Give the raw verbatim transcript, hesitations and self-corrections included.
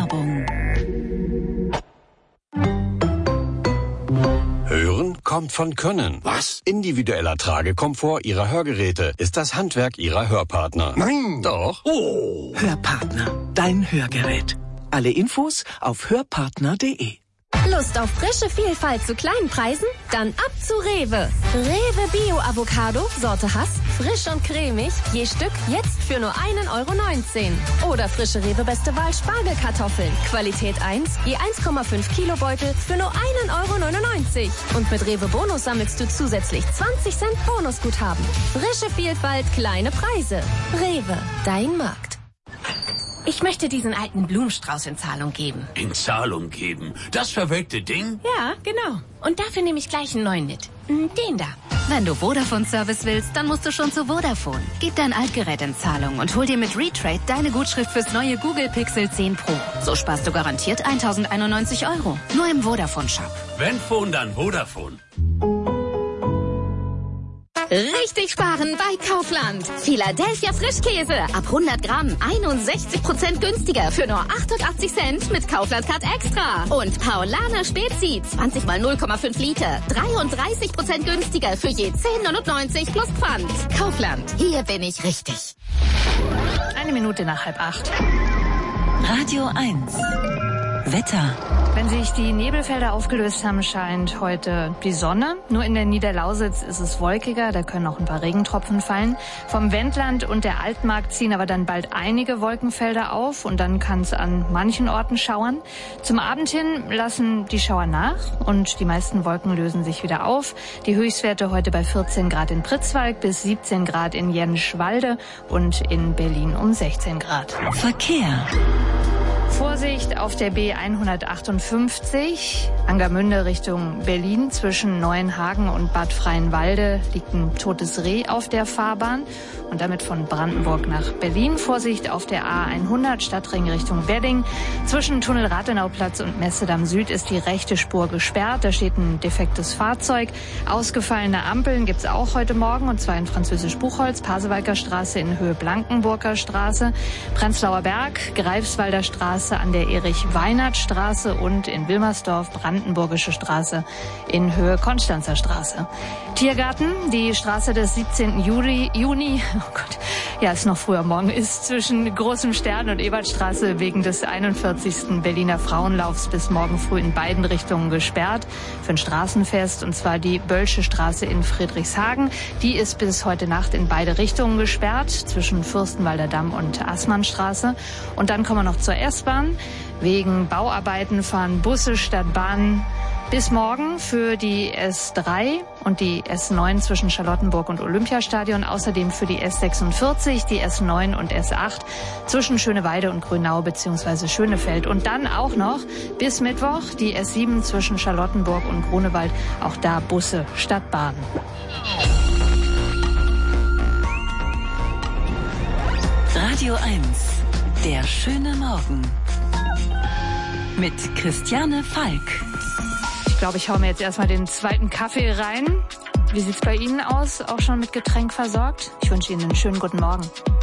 Werbung. Hören kommt von Können. Was? Individueller Tragekomfort Ihrer Hörgeräte ist das Handwerk Ihrer Hörpartner. Nein! Doch. Oh! Hörpartner, dein Hörgerät. Alle Infos auf hörpartner punkt de. Lust auf frische Vielfalt zu kleinen Preisen? Dann ab zu Rewe. Rewe Bio Avocado, Sorte Hass, frisch und cremig, je Stück jetzt für nur einen Euro neunzehn. Oder frische Rewe Beste Wahl Spargelkartoffeln, Qualität eins, je eins Komma fünf Kilo Beutel für nur einen Euro neunundneunzig. Und mit Rewe Bonus sammelst du zusätzlich zwanzig Cent Bonusguthaben. Frische Vielfalt, kleine Preise. Rewe, dein Markt. Ich möchte diesen alten Blumenstrauß in Zahlung geben. In Zahlung geben? Das verwelkte Ding? Ja, genau. Und dafür nehme ich gleich einen neuen mit. Den da. Wenn du Vodafone-Service willst, dann musst du schon zu Vodafone. Gib dein Altgerät in Zahlung und hol dir mit Retrade deine Gutschrift fürs neue Google Pixel zehn Pro. So sparst du garantiert tausendeinundneunzig Euro. Nur im Vodafone-Shop. Wenn Phone, dann Vodafone. Richtig sparen bei Kaufland. Philadelphia Frischkäse. Ab hundert Gramm einundsechzig Prozent günstiger für nur achtundachtzig Cent mit Kaufland-Card Extra. Und Paulaner Spezi. zwanzig mal null Komma fünf Liter. dreiunddreißig Prozent günstiger für je zehn neunundneunzig plus Pfand. Kaufland. Hier bin ich richtig. Eine Minute nach halb acht. Radio eins. Wetter. Wenn sich die Nebelfelder aufgelöst haben, scheint heute die Sonne. Nur in der Niederlausitz ist es wolkiger, da können auch ein paar Regentropfen fallen. Vom Wendland und der Altmark ziehen aber dann bald einige Wolkenfelder auf und dann kann es an manchen Orten schauern. Zum Abend hin lassen die Schauer nach und die meisten Wolken lösen sich wieder auf. Die Höchstwerte heute bei vierzehn Grad in Pritzwalk bis siebzehn Grad in Jenschwalde und in Berlin um sechzehn Grad. Verkehr. Vorsicht auf der B hundertachtundfünfzig, Angermünde Richtung Berlin. Zwischen Neuenhagen und Bad Freienwalde liegt ein totes Reh auf der Fahrbahn. Und damit von Brandenburg nach Berlin. Vorsicht auf der A hundert, Stadtring Richtung Wedding. Zwischen Tunnel Rathenauplatz und Messedamm Süd ist die rechte Spur gesperrt. Da steht ein defektes Fahrzeug. Ausgefallene Ampeln gibt's auch heute Morgen, und zwar in Französisch-Buchholz, Pasewalker Straße in Höhe Blankenburger Straße, Prenzlauer Berg, Greifswalder Straße an der Erich-Weinert-Straße und in Wilmersdorf Brandenburgische Straße in Höhe Konstanzer Straße. Tiergarten, die Straße des siebzehnten Juli, Juni, oh Gott, ja, ist noch früher morgen, ist zwischen Großem Stern und Ebertstraße wegen des einundvierzigsten Berliner Frauenlaufs bis morgen früh in beiden Richtungen gesperrt für ein Straßenfest, und zwar die Bölsche Straße in Friedrichshagen. Die ist bis heute Nacht in beide Richtungen gesperrt, zwischen Fürstenwalder Damm und Assmannstraße. Und dann kommen wir noch zur S-Bahn. Wegen Bauarbeiten fahren Busse statt Bahnen bis morgen für die S drei und die S neun zwischen Charlottenburg und Olympiastadion. Außerdem für die S sechsundvierzig, die S neun und S acht zwischen Schöneweide und Grünau bzw. Schönefeld. Und dann auch noch bis Mittwoch die S sieben zwischen Charlottenburg und Grunewald. Auch da Busse statt Bahnen. Radio eins. Der schöne Morgen. Mit Christiane Falk. Ich glaube, ich hau mir jetzt erstmal den zweiten Kaffee rein. Wie sieht's bei Ihnen aus? Auch schon mit Getränk versorgt? Ich wünsche Ihnen einen schönen guten Morgen.